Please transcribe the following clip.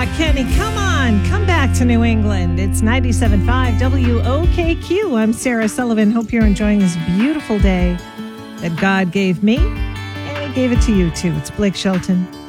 Kenny, come on. Come back to New England. It's 97.5 WOKQ. I'm Sarah Sullivan. Hope you're enjoying this beautiful day that God gave me. And He gave it to you, too. It's Blake Shelton.